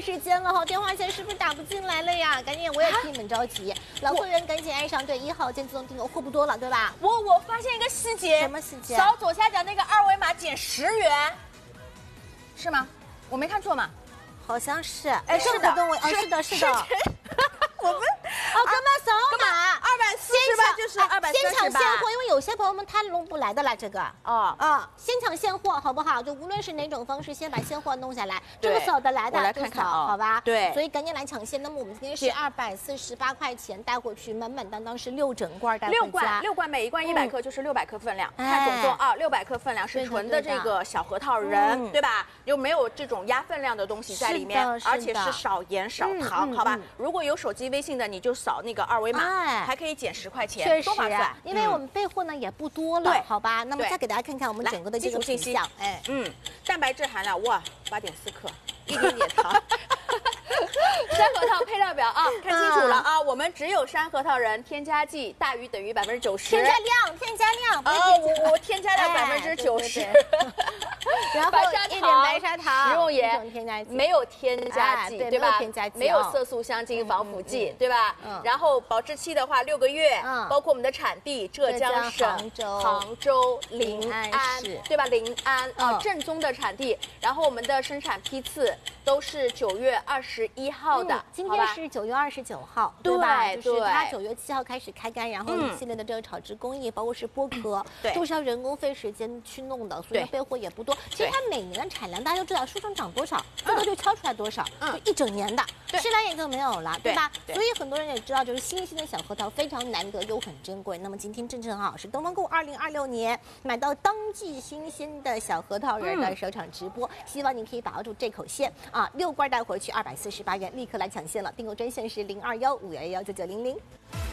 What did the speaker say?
时间了哈，电话线是不是打不进来了呀？赶紧，我也替你们着急。老客人赶紧按上对1号键自动订购，货不多了，对吧？ 我发现一个细节， 什么细节？ 扫左下角那个2维码减10元，是吗？我没看错嘛？ 好像是。 哎，是的， 是的，是的。 我们干嘛扫码 ？248就是238。 先抢现货，因为有些朋友们他弄不来的啦，这个。先抢现货好不好？就无论是哪种方式，先把现货弄下来，这个扫得来的， 我来看看啊， 好吧？ 对， 所以赶紧来抢先。那么我们今天是248块钱带回去，满满当当是6整罐带回家。 6罐，每一罐100克就是600克分量。看总重啊，600克分量是纯的这个小核桃仁，对吧？又没有这种压分量的东西在里面，而且是少盐少糖，好吧？如果有手机微信的，你就扫那个2维码，还可以减10块钱，多划算。 因为我们备货呢也不多了，好吧？那么再给大家看看我们整个的这个信息，蛋白质含量哇8.4克，一点点糖。山核桃配料表啊，看清楚了啊！我们只有山核桃仁，添加剂大于等于90%。 添加量我添加了90%。 然后1点白砂糖， 食用盐，没有添加剂，对吧？没有色素、香精、防腐剂，对吧？然后保质期的话6个月，包括我们的产地浙江省杭州临安，对吧？临安啊，正宗的产地。然后我们的生产批次都是9月21号的， 今天是9月29号，对吧？就是它9月7号开始开干，然后一系列的这个炒制工艺，包括是剥壳，都是要人工费时间去弄的，所以备货也不多。其实它每年的产量大家都知道，书上涨多少，这个就敲出来多少，就一整年的，吃完也就没有了，对吧？所以很多人也知道，就是新鲜的小核桃非常难得又很珍贵。那么今天正好是东方购2026年买到当季新鲜的小核桃仁的首场直播，希望您可以把握住这口线啊！6罐带回去248元，立刻来抢先了。订购专线是0215119900。